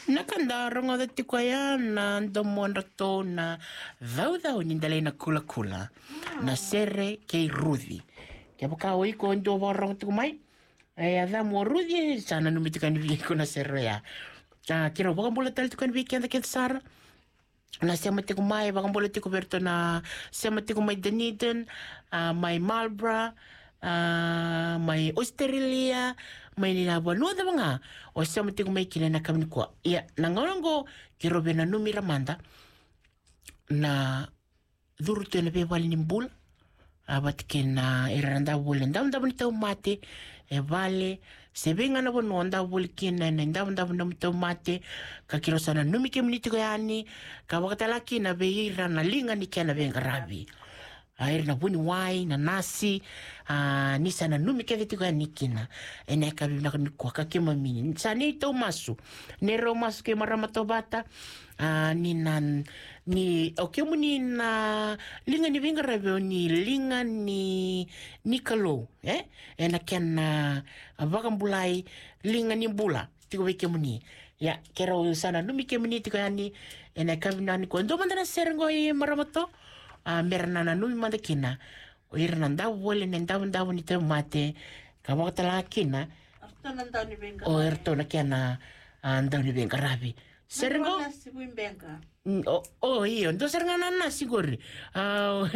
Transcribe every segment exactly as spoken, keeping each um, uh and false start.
Nakandaranga da tiko ya na ndomondra tona dhau dhau nindalay na kula kula na sere kay Ruthi. Kaya baka oi ko ndo warong tiko mai. Eh adha mo Ruthi sana numitika ni viko na sere ya. Ah kira baka mbola tal tiko ni viki anda kaya sara. Na sema tiko mai baka mbola tiko berto na sema tiko mai Dunedin, uh, mai Marlborough, uh, mai Australia, mai nina banua da mga o sema tiko mai kina na kami kwa ia na ngongo kirobe na numira manda na duru tu na be wali ni bul abat kena iranda bul ndam ndam ni tau mate e vale se venga na bono nda bul kina na ndam ndam ndam tau mate ka kiro sana numi ke miniti ko yani ka wakata laki na be ira na linga ni kena venga rabi air na buni wai na nasi uh, ni sana numi ke viti ko yani kina ene ka bi na ko ka ke mamini sani to masu ne ro masu ke marama to bata uh, ni nan ni o ke muni na linga ni venga rabi ni linga ni ni kalo eh ena ken na uh, vakambulai linga ni bula tiko ke muni ya kero sana numi ke muni tiko yani ene ka bi na ni ko ndo mandana serengo e marama to a uh, meranana nui manda kina o ira nanda wole nenda nda ni te mate ka wakata la kina arto nanda ni benga o erto na kena anda ni benga rabi serengo nasi buim benga o o io ndo serenga nana siguri a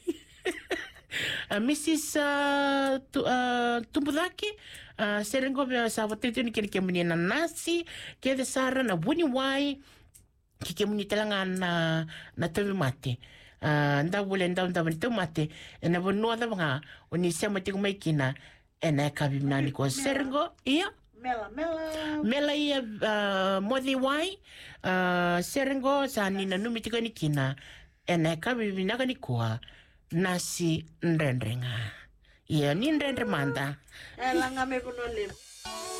Missus uh, tu, uh, Tumbudaki uh, serengo be sa watete ni kene kemuni na nasi ke de sara na buni wai ki kemuni telanga na na tevi mate Uh, nda wole nda nda nda mate ena bonua da nga oni sema tiko mai kina ena ka bimnani ko sergo ia mela mela mela ia uh, modi wai uh, sergo sani na numi tiko ni kina ena ka bimna ka ni kwa nasi ndendrenga ia ni ndendre manda ela nga me bono le